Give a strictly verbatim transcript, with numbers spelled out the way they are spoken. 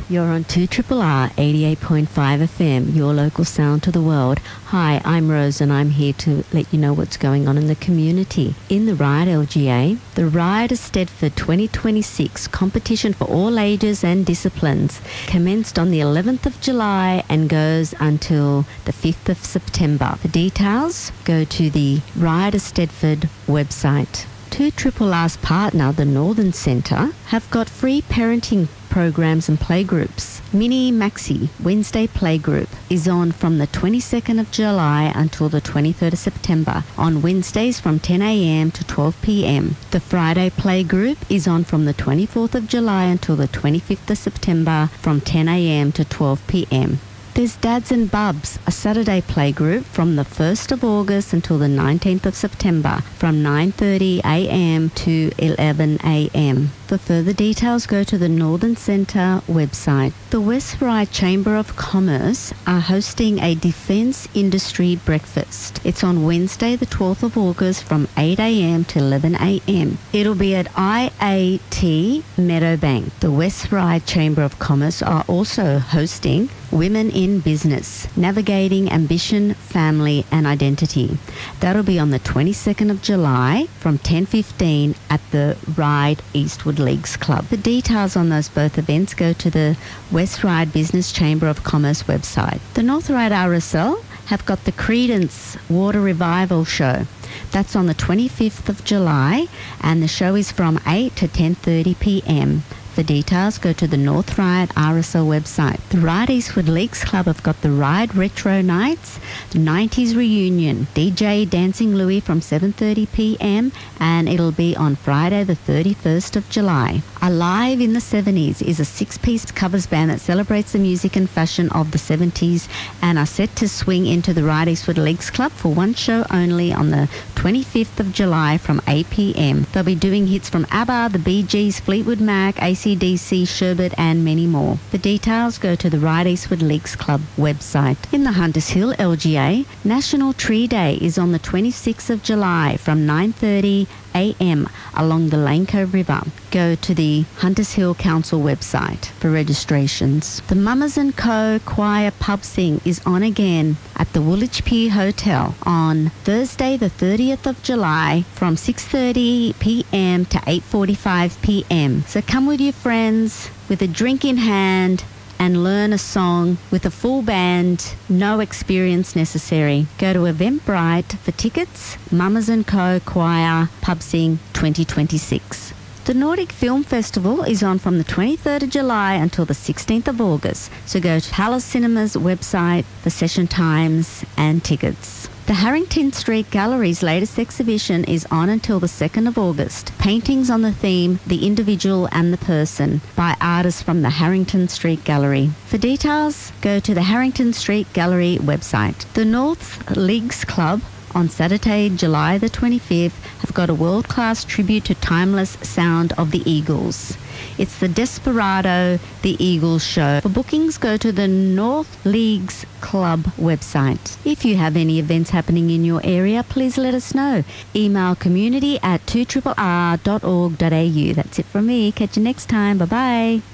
You're on two R R R eighty-eight point five F M, your local sound to the world. Hi, I'm Rose and I'm here to let you know what's going on in the community. In the Ride L G A, the Ride Eisteddfod twenty twenty-six competition for all ages and disciplines commenced on the eleventh of July and goes until the fifth of September. For details, go to the Ride Eisteddfod website. two R R R's partner, the Northern Centre, have got free parenting programs and playgroups. Mini Maxi Wednesday Playgroup is on from the twenty-second of July until the twenty-third of September, on Wednesdays from ten a m to twelve p m. The Friday Playgroup is on from the twenty-fourth of July until the twenty-fifth of September from ten a m to twelve p m. There's Dads and Bubs, a Saturday playgroup from the first of August until the nineteenth of September from nine thirty a m to eleven a m. For further details, go to the Northern Centre website. The West Ryde Chamber of Commerce are hosting a Defence Industry Breakfast. It's on Wednesday the twelfth of August from eight a m to eleven a m. It'll be at I A T Meadowbank. The West Ryde Chamber of Commerce are also hosting Women in Business, Navigating Ambition, Family and Identity. That'll be on the twenty-second of July from ten fifteen at the Ryde Eastwood Leagues Club. For details on those both events, go to the West Ryde Business Chamber of Commerce website. The North Ryde R S L have got the Credence Water Revival Show. That's on the twenty-fifth of July and the show is from eight to ten thirty p m. For details, go to the North Ryde R S L website. The Ryde Eastwood Leagues Club have got the Ryde Retro Nights, the nineties Reunion, D J Dancing Louie from seven thirty p m and it'll be on Friday the thirty-first of July. Alive in the seventies is a six-piece covers band that celebrates the music and fashion of the seventies and are set to swing into the Ryde Eastwood Leagues Club for one show only on the twenty-fifth of July from eight p m. They'll be doing hits from ABBA, the Bee Gees, Fleetwood Mac, A C D C, Sherbet and many more. For details, go to the Ryde Eastwood Leagues Club website. In the Hunters Hill L G A, National Tree Day is on the twenty-sixth of July from nine thirty a m along the Lane Cove River. Go to the Hunters Hill Council website for registrations. The Mamas and Co Choir Pub Sing is on again at the Woolwich Pier Hotel on Thursday the thirtieth of July from six thirty p m to eight forty-five p m. So come with your friends with a drink in hand and learn a song with a full band, no experience necessary. Go to Eventbrite for tickets. Mamas and Co Choir Pub Sing twenty twenty-six. The Nordic Film Festival is on from the twenty-third of July until the sixteenth of August. So go to Palace Cinema's website for session times and tickets. The Harrington Street Gallery's latest exhibition is on until the second of August. Paintings on the theme The Individual and the Person by artists from the Harrington Street Gallery. For details, go to the Harrington Street Gallery website. The North Leagues Club on Saturday, July the twenty-fifth, have got a world-class tribute to timeless sound of the Eagles. It's the Desperado The Eagles Show. For bookings, go to the North Leagues Club website. If you have any events happening in your area, please let us know. Email community at two R R R dot org dot a u. That's it from me. Catch you next time. Bye-bye.